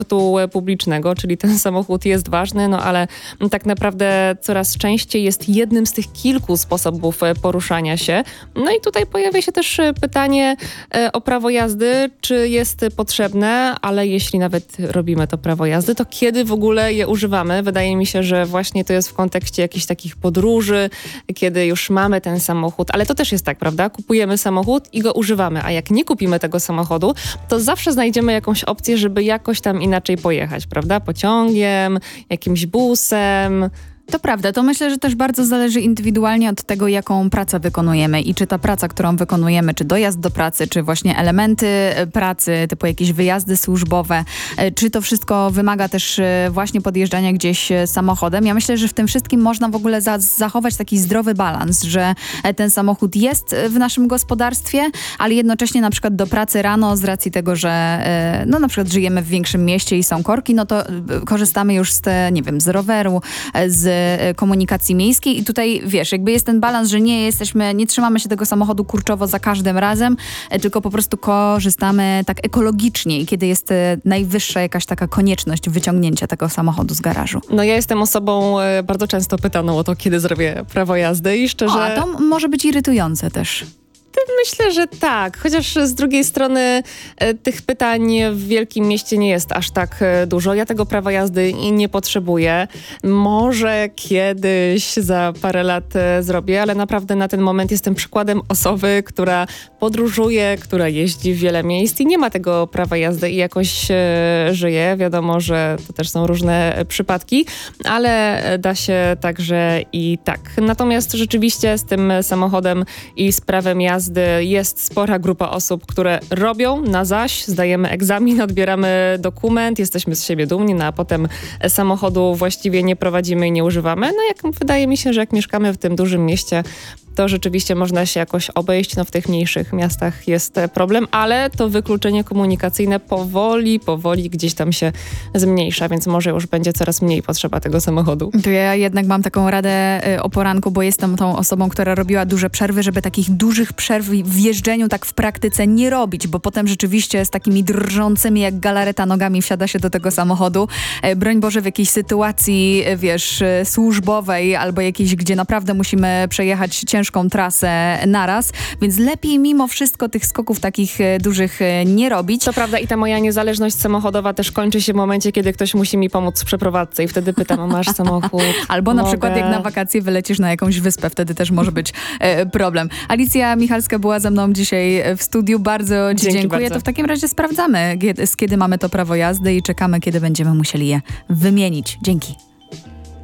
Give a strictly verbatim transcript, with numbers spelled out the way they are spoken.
transportu publicznego, czyli ten samochód jest ważny, no ale tak naprawdę coraz częściej jest jednym z tych kilku sposobów poruszania się. No i tutaj pojawia się też pytanie o prawo jazdy, czy jest potrzebne, ale jeśli nawet robimy to prawo jazdy, to kiedy w ogóle je używamy? Wydaje mi się, że właśnie to jest w kontekście jakichś takich podróży, kiedy już mamy ten samochód, ale to też jest tak, prawda? Kupujemy samochód i go używamy, a jak nie kupimy tego samochodu, to zawsze znajdziemy jakąś opcję, żeby jakoś tam inaczej pojechać, prawda? Pociągiem, jakimś busem. To prawda, to myślę, że też bardzo zależy indywidualnie od tego, jaką pracę wykonujemy i czy ta praca, którą wykonujemy, czy dojazd do pracy, czy właśnie elementy pracy, typu jakieś wyjazdy służbowe, czy to wszystko wymaga też właśnie podjeżdżania gdzieś samochodem. Ja myślę, że w tym wszystkim można w ogóle za- zachować taki zdrowy balans, że ten samochód jest w naszym gospodarstwie, ale jednocześnie na przykład do pracy rano z racji tego, że no na przykład żyjemy w większym mieście i są korki, no to korzystamy już z te, nie wiem, z roweru, z komunikacji miejskiej i tutaj, wiesz, jakby jest ten balans, że nie jesteśmy, nie trzymamy się tego samochodu kurczowo za każdym razem, tylko po prostu korzystamy tak ekologicznie, kiedy jest najwyższa jakaś taka konieczność wyciągnięcia tego samochodu z garażu. No ja jestem osobą bardzo często pytaną o to, kiedy zrobię prawo jazdy i szczerze... O, a to może być irytujące też. Myślę, że tak, chociaż z drugiej strony e, tych pytań w wielkim mieście nie jest aż tak e, dużo. Ja tego prawa jazdy nie potrzebuję. Może kiedyś za parę lat e, zrobię, ale naprawdę na ten moment jestem przykładem osoby, która podróżuje, która jeździ w wiele miejsc i nie ma tego prawa jazdy i jakoś e, żyje. Wiadomo, że to też są różne e, przypadki, ale da się także i tak. Natomiast rzeczywiście z tym samochodem i z prawem jazdy jest spora grupa osób, które robią na zaś, zdajemy egzamin, odbieramy dokument, jesteśmy z siebie dumni, no a potem samochodu właściwie nie prowadzimy i nie używamy. No jak wydaje mi się, że jak mieszkamy w tym dużym mieście, to rzeczywiście można się jakoś obejść. No w tych mniejszych miastach jest problem, ale to wykluczenie komunikacyjne powoli, powoli gdzieś tam się zmniejsza, więc może już będzie coraz mniej potrzeba tego samochodu. To ja jednak mam taką radę o poranku, bo jestem tą osobą, która robiła duże przerwy, żeby takich dużych przerw w jeżdżeniu tak w praktyce nie robić, bo potem rzeczywiście z takimi drżącymi jak galareta nogami wsiada się do tego samochodu. Broń Boże w jakiejś sytuacji, wiesz, służbowej albo jakiejś, gdzie naprawdę musimy przejechać ciężką trasę naraz, więc lepiej mimo wszystko tych skoków takich dużych nie robić. To prawda i ta moja niezależność samochodowa też kończy się w momencie, kiedy ktoś musi mi pomóc w przeprowadzce i wtedy pytam, masz samochód? Albo na Mogę? przykład jak na wakacje wylecisz na jakąś wyspę, wtedy też może być e, problem. Alicja Michalska była ze mną dzisiaj w studiu. Bardzo ci Dzięki dziękuję. bardzo. To w takim razie sprawdzamy, kiedy, z kiedy mamy to prawo jazdy i czekamy, kiedy będziemy musieli je wymienić. Dzięki.